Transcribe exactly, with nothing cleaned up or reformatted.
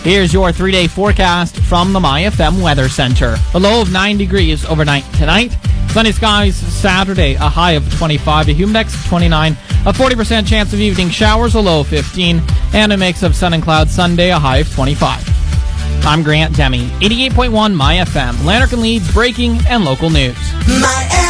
Here's your three-day forecast from the My F M Weather Center. A low of nine degrees overnight tonight. Sunny skies Saturday, a high of twenty-five, a humid index of twenty-nine, a forty percent chance of evening showers, a low of fifteen, and a mix of sun and clouds Sunday, a high of twenty-five. I'm Grant Demi, eighty-eight point one My F M, Lanark and Leeds breaking and local news. My